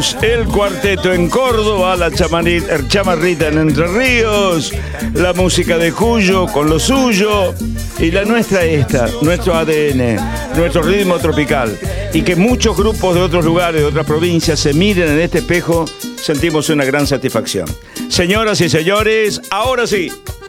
El cuarteto en Córdoba, la chamarrita en Entre Ríos, la música de Cuyo con lo suyo y la nuestra nuestro ADN, nuestro ritmo tropical. Y que muchos grupos de otros lugares, de otras provincias se miren en este espejo, sentimos una gran satisfacción. Señoras y señores, ahora sí,